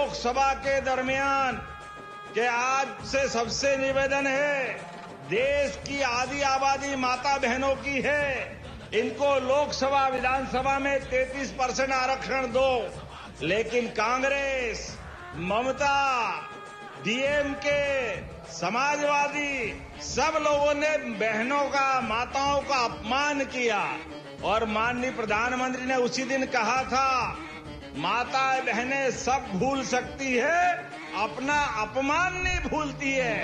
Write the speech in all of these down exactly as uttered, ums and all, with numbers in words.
लोकसभा के दरमियान कि आज से सबसे निवेदन है, देश की आधी आबादी माता बहनों की है, इनको लोकसभा विधानसभा में तैंतीस परसेंट आरक्षण दो। लेकिन कांग्रेस, ममता, डीएमके, समाजवादी सब लोगों ने बहनों का, माताओं का अपमान किया और माननीय प्रधानमंत्री ने उसी दिन कहा था, माता बहनें सब भूल सकती है, अपना अपमान नहीं भूलती है।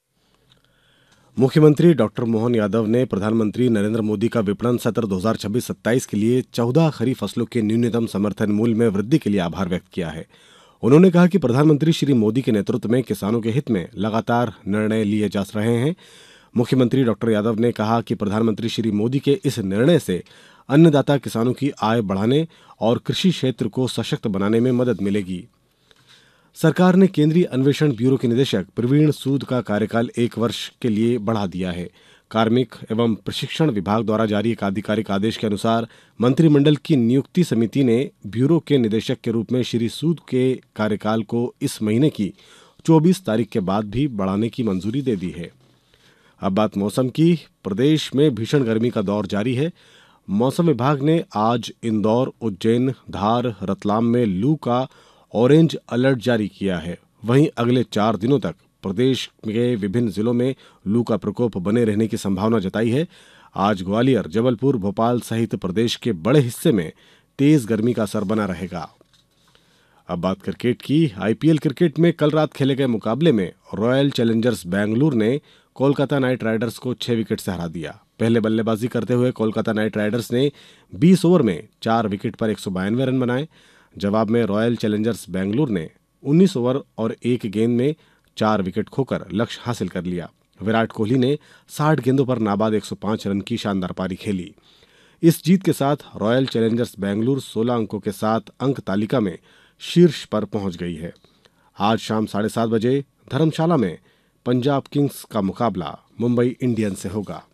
मुख्यमंत्री डॉक्टर मोहन यादव ने प्रधानमंत्री नरेंद्र मोदी का विपणन सत्र दो हज़ार छब्बीस सत्ताईस के लिए चौदह खरीफ फसलों के न्यूनतम समर्थन मूल्य में वृद्धि के लिए आभार व्यक्त किया है। उन्होंने कहा कि प्रधानमंत्री श्री मोदी के नेतृत्व में किसानों के हित में लगातार निर्णय लिए जा रहे हैं। मुख्यमंत्री डॉक्टर यादव ने कहा कि प्रधानमंत्री श्री मोदी के इस निर्णय से अन्नदाता किसानों की आय बढ़ाने और कृषि क्षेत्र को सशक्त बनाने में मदद मिलेगी। सरकार ने केंद्रीय अन्वेषण ब्यूरो के निदेशक प्रवीण सूद का कार्यकाल एक वर्ष के लिए बढ़ा दिया है। कार्मिक एवं प्रशिक्षण विभाग द्वारा जारी एक आधिकारिक आदेश के अनुसार मंत्रिमंडल की नियुक्ति समिति ने ब्यूरो के निदेशक के रूप में श्री सूद के कार्यकाल को इस महीने की चौबीस तारीख के बाद भी बढ़ाने की मंजूरी दे दी है। अब बात मौसम की। प्रदेश में भीषण गर्मी का दौर जारी है। मौसम विभाग ने आज इंदौर, उज्जैन, धार, रतलाम में लू का ऑरेंज अलर्ट जारी किया है। वहीं अगले चार दिनों तक प्रदेश के विभिन्न जिलों में लू का प्रकोप बने रहने की संभावना जताई है। आज ग्वालियर, जबलपुर, भोपाल सहित प्रदेश के बड़े हिस्से में तेज गर्मी का असर बना रहेगा। अब बात क्रिकेट की। आईपीएल क्रिकेट में कल रात खेले गए मुकाबले में रॉयल चैलेंजर्स बेंगलुरु ने कोलकाता नाइट राइडर्स को छह विकेट से हरा दिया। पहले बल्लेबाजी करते हुए कोलकाता नाइट राइडर्स ने बीस ओवर में चार विकेट पर एक सौ बानवे रन बनाए। जवाब में रॉयल चैलेंजर्स बेंगलुरु ने उन्नीस ओवर और एक गेंद में चार विकेट खोकर लक्ष्य हासिल कर लिया। विराट कोहली ने साठ गेंदों पर नाबाद एक सौ पाँच रन की शानदार पारी खेली। इस जीत के साथ रॉयल चैलेंजर्स बेंगलुरु सोलह अंकों के साथ अंक तालिका में शीर्ष पर पहुंच गई है। आज शाम साढ़े सात बजे धर्मशाला में पंजाब किंग्स का मुकाबला मुंबई इंडियंस से होगा।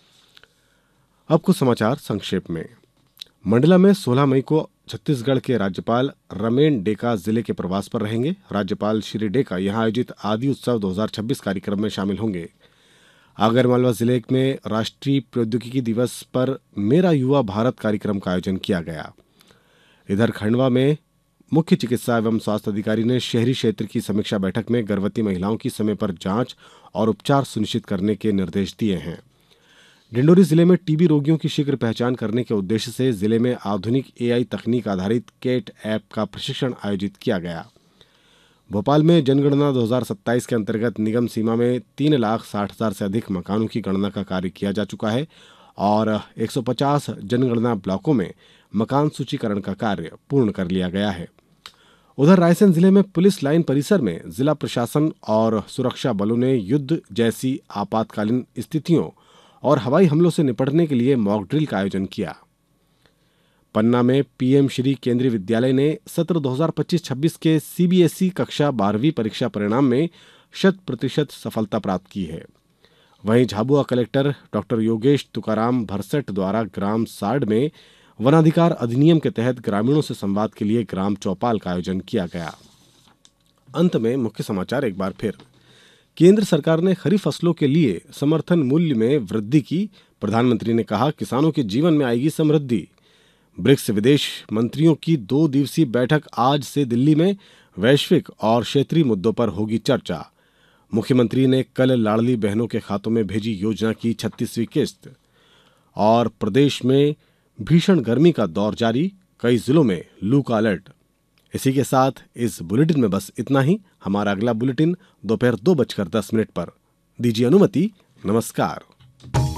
अब कुछ समाचार संक्षेप में। मंडला में सोलह मई को छत्तीसगढ़ के राज्यपाल रमेन डेका जिले के प्रवास पर रहेंगे। राज्यपाल श्री डेका यहां आयोजित आदि उत्सव दो हज़ार छब्बीस कार्यक्रम में शामिल होंगे। आगरमालवा जिले में राष्ट्रीय प्रौद्योगिकी दिवस पर मेरा युवा भारत कार्यक्रम का आयोजन किया गया। इधर खंडवा में मुख्य चिकित्सा एवं स्वास्थ्य अधिकारी ने शहरी क्षेत्र की समीक्षा बैठक में गर्भवती महिलाओं की समय पर जांच और उपचार सुनिश्चित करने के निर्देश दिए हैं। डिंडोरी जिले में टीबी रोगियों की शीघ्र पहचान करने के उद्देश्य से जिले में आधुनिक एआई तकनीक आधारित केट ऐप का प्रशिक्षण आयोजित किया गया। भोपाल में जनगणना दो हज़ार सत्ताईस के अंतर्गत निगम सीमा में तीन लाख साठ हजार से अधिक मकानों की गणना का कार्य किया जा चुका है और एक सौ पचास जनगणना ब्लॉकों में मकान सूचीकरण का कार्य पूर्ण कर लिया गया है। उधर रायसेन जिले में पुलिस लाइन परिसर में जिला प्रशासन और सुरक्षा बलों ने युद्ध जैसी आपातकालीन स्थितियों और हवाई हमलों से निपटने के लिए मॉक ड्रिल का आयोजन किया। पन्ना में पीएम श्री केंद्रीय विद्यालय ने सत्र दो हज़ार पच्चीस छब्बीस के सीबीएसई कक्षा बारहवीं परीक्षा परिणाम में शत प्रतिशत सफलता प्राप्त की है। वहीं झाबुआ कलेक्टर डॉक्टर योगेश तुकाराम भरसट द्वारा ग्राम साड में वनाधिकार अधिनियम के तहत ग्रामीणों से संवाद के लिए ग्राम चौपाल का आयोजन किया गया। अंत में मुख्य समाचार एक बार फिर। केंद्र सरकार ने खरीफ फसलों के लिए समर्थन मूल्य में वृद्धि की। प्रधानमंत्री ने कहा, किसानों के जीवन में आएगी समृद्धि। ब्रिक्स विदेश मंत्रियों की दो दिवसीय बैठक आज से दिल्ली में वैश्विक और क्षेत्रीय मुद्दों पर होगी चर्चा। मुख्यमंत्री ने कल लाडली बहनों के खातों में भेजी योजना की छत्तीसवीं किस्त। और प्रदेश में भीषण गर्मी का दौर जारी, कई जिलों में लू का अलर्ट। इसी के साथ इस बुलेटिन में बस इतना ही। हमारा अगला बुलेटिन दोपहर दो बजकर दस मिनट पर। दीजिए अनुमति। नमस्कार।